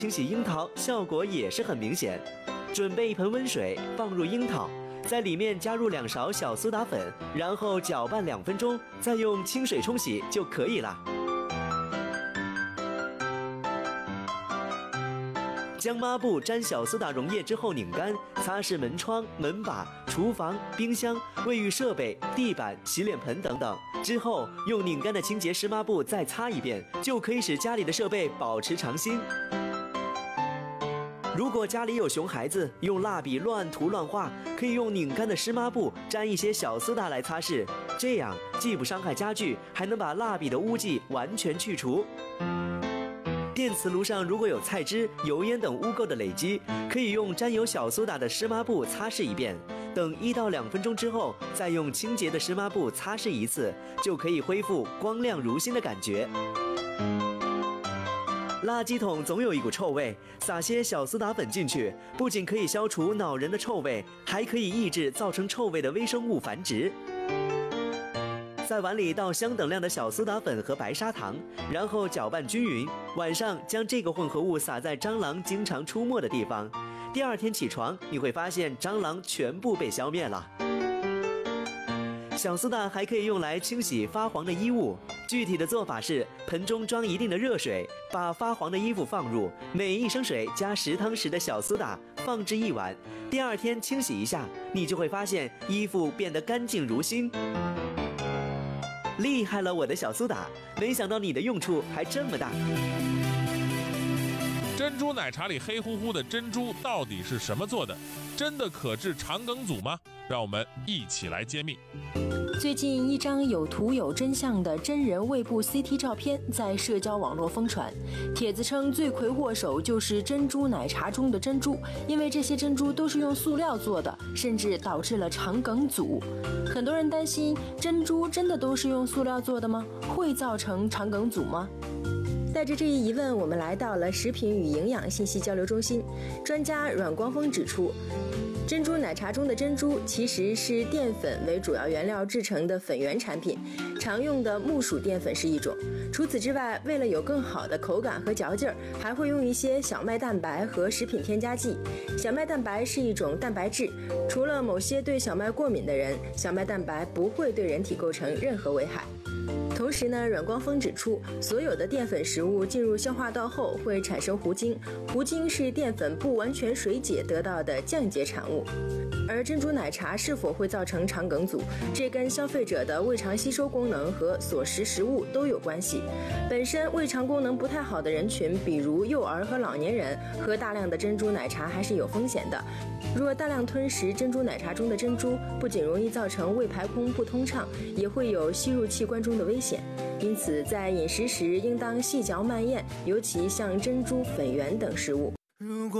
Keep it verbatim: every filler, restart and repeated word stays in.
清洗樱桃效果也是很明显。准备一盆温水，放入樱桃，在里面加入两勺小苏打粉，然后搅拌两分钟，再用清水冲洗就可以了。将抹布沾小苏打溶液之后拧干，擦拭门窗、门把、厨房、冰箱、卫浴设备、地板、洗脸盆等等。之后用拧干的清洁湿抹布再擦一遍，就可以使家里的设备保持常新。如果家里有熊孩子，用蜡笔乱涂乱画，可以用拧干的湿抹布沾一些小苏打来擦拭，这样既不伤害家具，还能把蜡笔的污迹完全去除。电磁炉上如果有菜汁、油烟等污垢的累积，可以用沾有小苏打的湿抹布擦拭一遍，等一到两分钟之后，再用清洁的湿抹布擦拭一次，就可以恢复光亮如新的感觉。垃圾桶总有一股臭味，撒些小苏打粉进去，不仅可以消除恼人的臭味，还可以抑制造成臭味的微生物繁殖。在碗里倒相等量的小苏打粉和白砂糖，然后搅拌均匀。晚上将这个混合物撒在蟑螂经常出没的地方，第二天起床，你会发现蟑螂全部被消灭了。小苏打还可以用来清洗发黄的衣物，具体的做法是：盆中装一定的热水，把发黄的衣服放入，每一升水加十汤匙的小苏打，放置一晚。第二天清洗一下，你就会发现衣服变得干净如新。厉害了，我的小苏打！没想到你的用处还这么大。 珍珠奶茶里黑乎乎的珍珠到底是什么做的？真的可治肠梗阻吗？让我们一起来揭秘。 最近一张有图有真相的真人胃部 C T 照片在社交网络疯传，帖子称罪魁祸首就是珍珠奶茶中的珍珠，因为这些珍珠都是用塑料做的，甚至导致了肠梗阻。很多人担心，珍珠真的都是用塑料做的吗？会造成肠梗阻吗？带着这一疑问，我们来到了食品与营养信息交流中心。专家阮光峰指出，珍珠奶茶中的珍珠其实是淀粉为主要原料制成的粉圆产品，常用的木薯淀粉是一种。除此之外，为了有更好的口感和嚼劲儿，还会用一些小麦蛋白和食品添加剂。小麦蛋白是一种蛋白质，除了某些对小麦过敏的人，小麦蛋白不会对人体构成任何危害。同时呢，阮光峰指出，所有的淀粉食物进入消化道后会产生糊精，糊精是淀粉不完全水解得到的降解产物。而珍珠奶茶是否会造成肠梗阻，这跟消费者的胃肠吸收功能和所食食物都有关系。本身胃肠功能不太好的人群，比如幼儿和老年人，喝大量的珍珠奶茶还是有风险的。若大量吞食珍珠奶茶中的珍珠，不仅容易造成胃排空不通畅，也会有吸入器官中的危险。因此，在饮食时应当细嚼慢咽，尤其像珍珠、粉圆等食物。如果